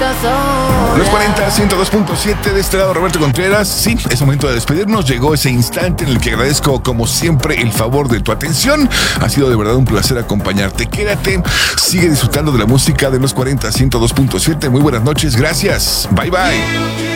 Los 40, 102.7 de este lado, Roberto Contreras. Sí, es momento de despedirnos. Llegó ese instante en el que agradezco, como siempre, el favor de tu atención. Ha sido de verdad un placer acompañarte. Quédate, sigue disfrutando de la música de los 40, 102.7. Muy buenas noches, gracias. Bye, bye.